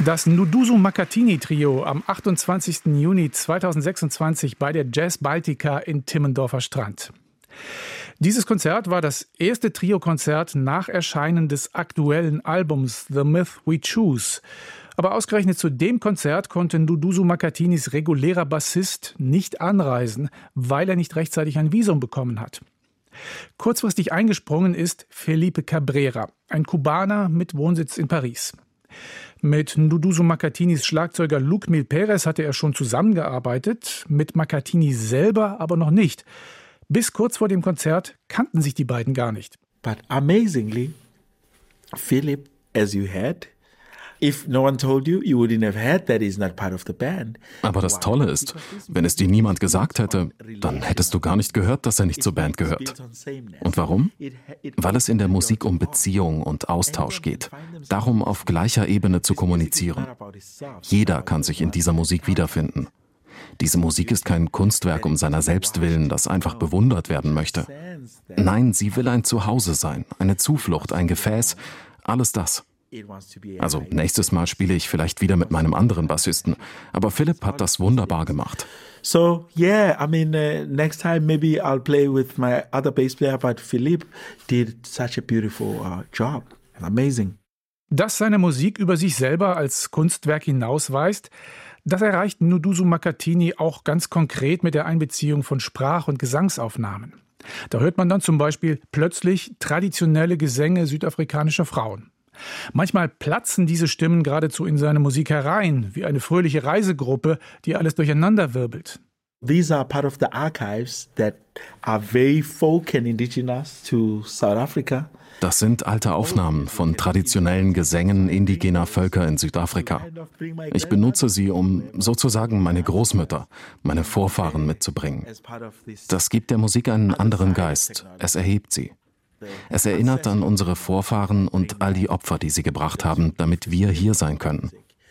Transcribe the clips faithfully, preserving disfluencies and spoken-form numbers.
Das Nduduzo Makhathini Trio am achtundzwanzigsten Juni zweitausendsechsundzwanzig bei der Jazz Baltica in Timmendorfer Strand. Dieses Konzert war das erste Trio-Konzert nach Erscheinen des aktuellen Albums The Myth We Choose. Aber ausgerechnet zu dem Konzert konnte Nduduzo Makhathinis regulärer Bassist nicht anreisen, weil er nicht rechtzeitig ein Visum bekommen hat. Kurzfristig eingesprungen ist Felipe Cabrera, ein Kubaner mit Wohnsitz in Paris. Mit Nduduzo Makhathinis Schlagzeuger Luc Mil Perez hatte er schon zusammengearbeitet, mit Makhathini selber aber noch nicht. Bis kurz vor dem Konzert kannten sich die beiden gar nicht. But amazingly, Philip, as you heard, if no one told you, you wouldn't have heard that he's not part of the band. Aber das Tolle ist, wenn es dir niemand gesagt hätte, dann hättest du gar nicht gehört, dass er nicht zur Band gehört. Und warum? Weil es in der Musik um Beziehung und Austausch geht. Darum, auf gleicher Ebene zu kommunizieren. Jeder kann sich in dieser Musik wiederfinden. Diese Musik ist kein Kunstwerk um seiner selbst willen, das einfach bewundert werden möchte. Nein, sie will ein Zuhause sein, eine Zuflucht, ein Gefäß, alles das. Also nächstes Mal spiele ich vielleicht wieder mit meinem anderen Bassisten, aber Philipp hat das wunderbar gemacht. So yeah, I mean uh, next time maybe I'll play with my other bass player, but Philippe did such a beautiful uh, job. Amazing. Dass seine Musik über sich selber als Kunstwerk hinausweist, das erreicht Nduduzo Makhathini auch ganz konkret mit der Einbeziehung von Sprach- und Gesangsaufnahmen. Da hört man dann zum Beispiel plötzlich traditionelle Gesänge südafrikanischer Frauen. Manchmal platzen diese Stimmen geradezu in seine Musik herein, wie eine fröhliche Reisegruppe, die alles durcheinanderwirbelt. These are part of the archives that are very folk and indigenous to South Africa. Das sind alte Aufnahmen von traditionellen Gesängen indigener Völker in Südafrika. Ich benutze sie, um sozusagen meine Großmütter, meine Vorfahren mitzubringen. Das gibt der Musik einen anderen Geist. Es erhebt sie. Es erinnert an unsere Vorfahren und all die Opfer, die sie gebracht haben, damit wir hier sein können.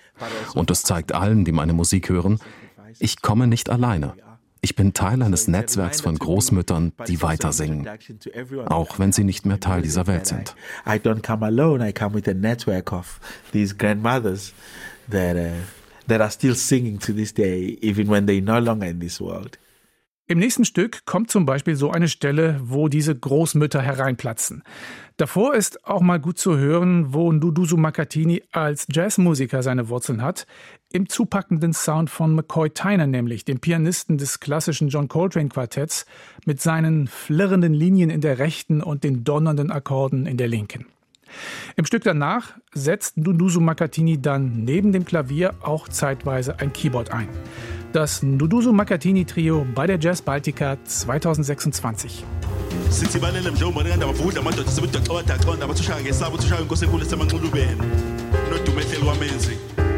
Und es zeigt allen, die meine Musik hören, ich komme nicht alleine. Ich bin Teil eines Netzwerks von Großmüttern, die weiter singen, auch wenn sie nicht mehr Teil dieser Welt sind. I don't come alone, I come with a network of these grandmothers that, uh, that are still singing to this day, even when they're no longer in this world. Im nächsten Stück kommt zum Beispiel so eine Stelle, wo diese Großmütter hereinplatzen. Davor ist auch mal gut zu hören, wo Nduduzo Makhathini als Jazzmusiker seine Wurzeln hat, im zupackenden Sound von McCoy Tyner nämlich, dem Pianisten des klassischen John Coltrane Quartetts, mit seinen flirrenden Linien in der rechten und den donnernden Akkorden in der linken. Im Stück danach setzt Nduduzo Makhathini dann neben dem Klavier auch zeitweise ein Keyboard ein. Das Nduduzo Makhathini Trio bei der Jazz Baltica zweitausendsechsundzwanzig. Sithi